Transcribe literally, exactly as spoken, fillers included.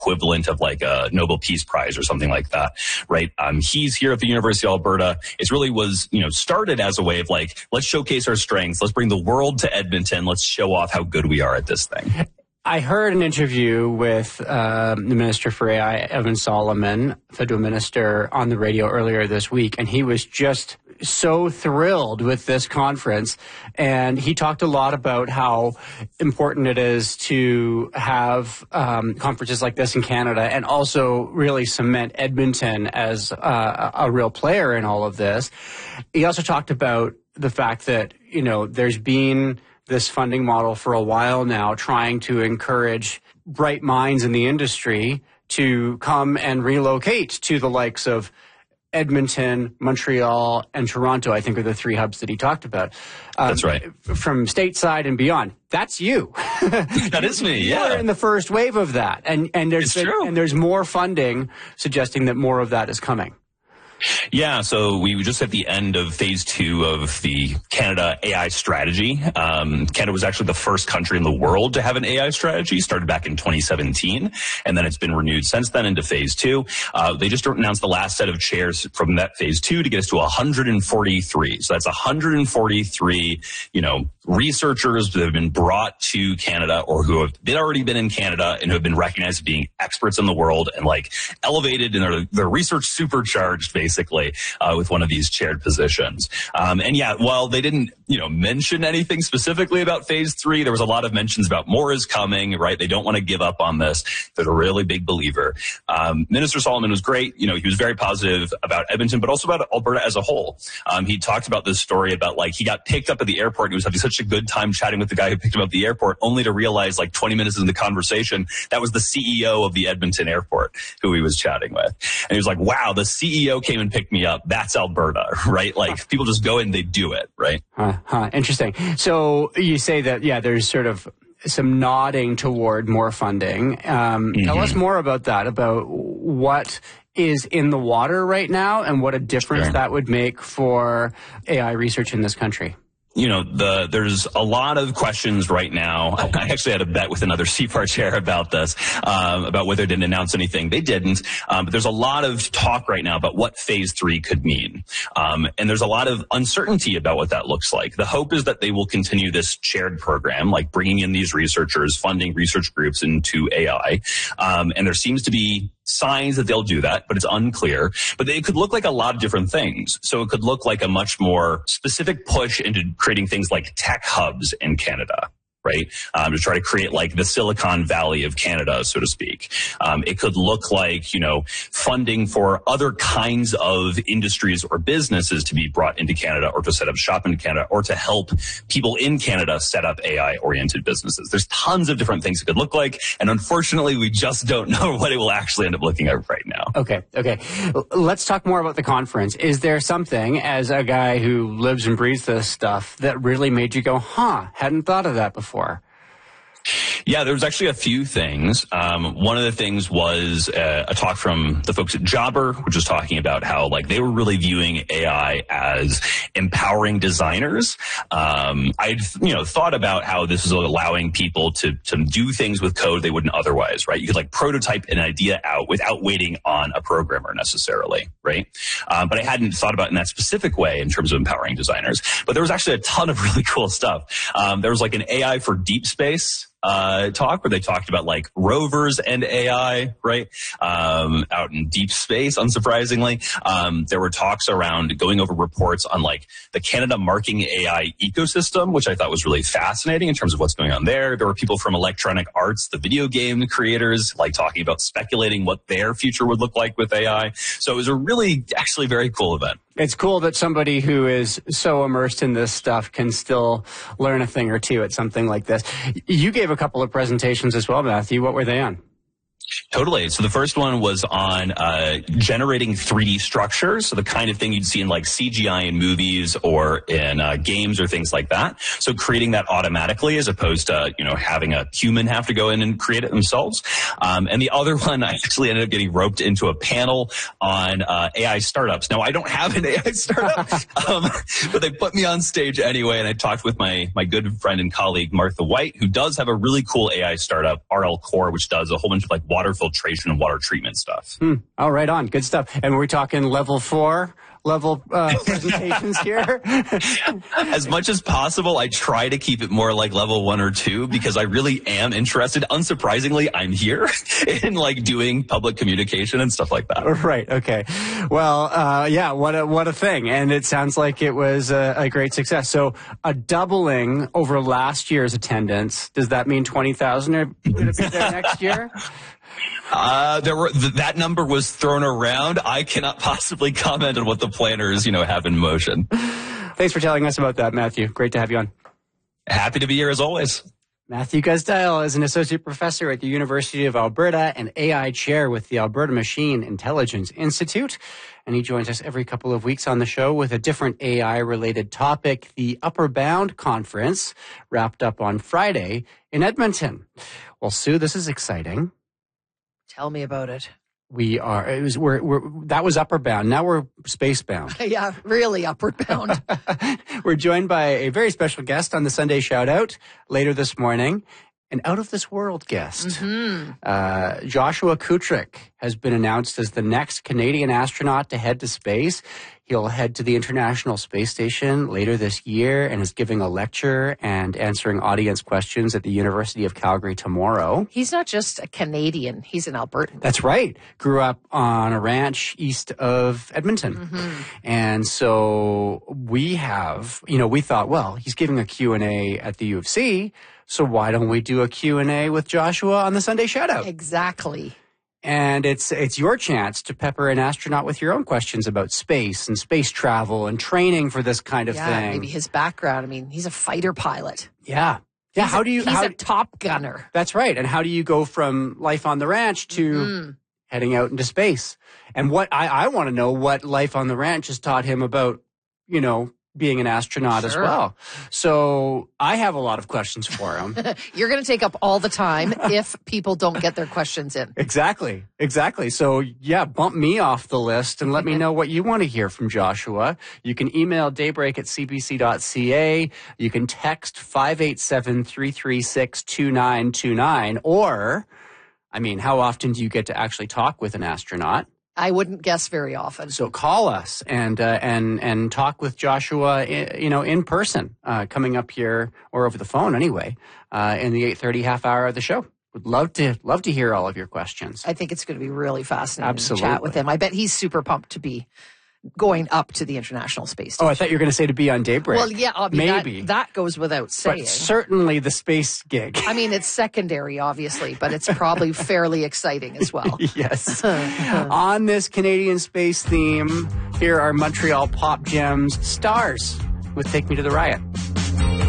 equivalent of like a Nobel Peace Prize or something like that, right? Um, he's here at the University of Alberta. It really was, you know, started as a way of like, let's showcase our strengths. Let's bring the world to Edmonton. Let's show off how good we are at this thing. I heard an interview with uh, the Minister for A I, Evan Solomon, federal minister, on the radio earlier this week, and he was just so thrilled with this conference. And he talked a lot about how important it is to have um, conferences like this in Canada and also really cement Edmonton as uh, a real player in all of this. He also talked about the fact that, you know, there's been this funding model for a while now, trying to encourage bright minds in the industry to come and relocate to the likes of Edmonton, Montreal, and Toronto, I think are the three hubs that he talked about. Um, That's right. From stateside and beyond. That's you. That is me, yeah. You're in the first wave of that. And, and, there's, it's true. and there's more funding suggesting that more of that is coming. Yeah, so we were just at the end of phase two of the Canada A I strategy. Um, Canada was actually the first country in the world to have an A I strategy, started back in twenty seventeen, and then it's been renewed since then into phase two. Uh, they just announced the last set of chairs from that phase two to get us to one hundred forty-three. So that's one hundred forty-three, you know, researchers that have been brought to Canada or who have been already been in Canada and who have been recognized as being experts in the world and like elevated and their, their research supercharged basically uh, with one of these chaired positions. Um, and yeah, while they didn't, you know, mention anything specifically about phase three, there was a lot of mentions about more is coming, right? They don't want to give up on this. They're a really big believer. Um, Minister Solomon was great. You know, he was very positive about Edmonton, but also about Alberta as a whole. Um, he talked about this story about like he got picked up at the airport and he was having such a good time chatting with the guy who picked him up at the airport, only to realize like twenty minutes into the conversation, that was the C E O of the Edmonton airport who he was chatting with. And he was like, wow, the C E O came and picked me up. That's Alberta, right? Like people just go in, they do it, right? Huh, huh, interesting. So you say that, yeah, there's sort of some nodding toward more funding. Um, mm-hmm. Tell us more about that, about what is in the water right now and what a difference sure. that would make for A I research in this country. You know, the there's a lot of questions right now. I actually had a bet with another C F A R chair about this, um, about whether they didn't announce anything. They didn't. Um, but there's a lot of talk right now about what phase three could mean. Um, and there's a lot of uncertainty about what that looks like. The hope is that they will continue this shared program, like bringing in these researchers, funding research groups into A I. Um, and there seems to be signs that they'll do that, but it's unclear. But it could look like a lot of different things. So it could look like a much more specific push into creating things like tech hubs in Canada, right? Um, to try to create like the Silicon Valley of Canada, so to speak. Um, it could look like, you know, funding for other kinds of industries or businesses to be brought into Canada or to set up shop in Canada or to help people in Canada set up A I-oriented businesses. There's tons of different things it could look like. And unfortunately, we just don't know what it will actually end up looking like right now. Okay, okay. Let's talk more about the conference. Is there something, as a guy who lives and breathes this stuff, that really made you go, huh, hadn't thought of that before? For. Yeah, there was actually a few things. Um, one of the things was uh, a talk from the folks at Jobber, which was talking about how like they were really viewing A I as empowering designers. Um, I'd you know thought about how this is allowing people to to do things with code they wouldn't otherwise, right? You could like prototype an idea out without waiting on a programmer necessarily, right? Um, but I hadn't thought about it in that specific way in terms of empowering designers. But there was actually a ton of really cool stuff. Um, there was like an A I for deep space uh, talk where they talked about like rovers and A I, right? Um, out in deep space, unsurprisingly. Um, there were talks around going over reports on like the Canada marking A I ecosystem, which I thought was really fascinating in terms of what's going on there. There were people from Electronic Arts, the video game creators, like talking about speculating what their future would look like with A I. So it was a really actually very cool event. It's cool that somebody who is so immersed in this stuff can still learn a thing or two at something like this. You gave a couple of presentations as well, Matthew. What were they on? Totally. So the first one was on uh, generating three D structures, so the kind of thing you'd see in like C G I in movies or in uh, games or things like that. So creating that automatically as opposed to, you know, having a human have to go in and create it themselves. Um, and the other one, I actually ended up getting roped into a panel on uh, A I startups. Now, I don't have an A I startup, um, but they put me on stage anyway, and I talked with my my good friend and colleague, Martha White, who does have a really cool A I startup, R L Core, which does a whole bunch of like water water filtration and water treatment stuff. Hmm. Oh, right on. Good stuff. And we're talking level four level uh, presentations here? As much as possible, I try to keep it more like level one or two because I really am interested. Unsurprisingly, I'm here in like doing public communication and stuff like that. Right. Okay. Well, uh, yeah, what a, what a thing. And it sounds like it was a, a great success. So a doubling over last year's attendance. Does that mean twenty thousand are going to be there next year? Uh, there were, th- that number was thrown around. I cannot possibly comment on what the planners, you know, have in motion. Thanks for telling us about that, Matthew. Great to have you on. Happy to be here as always. Matthew Gusdile is an associate professor at the University of Alberta and A I chair with the Alberta Machine Intelligence Institute. And he joins us every couple of weeks on the show with a different A I-related topic. The Upper Bound Conference wrapped up on Friday in Edmonton. Well, Sue, this is exciting. Tell me about it. We are, it was, we're, we're, that was upper bound. Now we're space bound. Yeah, really upward bound. We're joined by a very special guest on the Sunday Shout Out later this morning. An out-of-this-world guest. Mm-hmm. Uh, Joshua Kutrick has been announced as the next Canadian astronaut to head to space. He'll head to the International Space Station later this year and is giving a lecture and answering audience questions at the University of Calgary tomorrow. He's not just a Canadian, he's an Albertan. That's right. Grew up on a ranch east of Edmonton. Mm-hmm. And so we have, you know, we thought, well, he's giving a Q and A at the U of C, so why don't we do a Q and A with Joshua on the Sunday Shoutout? Exactly. And it's it's your chance to pepper an astronaut with your own questions about space and space travel and training for this kind of yeah, thing. Maybe his background. I mean, he's a fighter pilot. Yeah. Yeah, He's how a, do you... He's how, a top gunner. That's right. And how do you go from life on the ranch to Mm-hmm. heading out into space? And what I, I want to know what life on the ranch has taught him about, you know, being an astronaut Sure. as well. So I have a lot of questions for him. You're going to take up all the time if people don't get their questions in. Exactly. Exactly. So yeah, bump me off the list and let me know what you want to hear from Joshua. You can email daybreak at c b c dot c a. You can text five eight seven, three three six, two nine two nine. Or, I mean, how often do you get to actually talk with an astronaut? I wouldn't guess very often. So call us and uh, and and talk with Joshua, you know, in person, uh, coming up here or over the phone anyway, uh, in the eight thirty half hour of the show. Would love to love to hear all of your questions. I think it's going to be really fascinating Absolutely. to chat with him. I bet he's super pumped to be going up to the International Space Station. Oh, I thought you were going to say to be on Daybreak. Well, yeah, I mean, maybe that, that goes without saying. But certainly the space gig. I mean, it's secondary, obviously, but it's probably fairly exciting as well. Yes. On this Canadian space theme, here are Montreal pop gems Stars with Take Me to the Riot.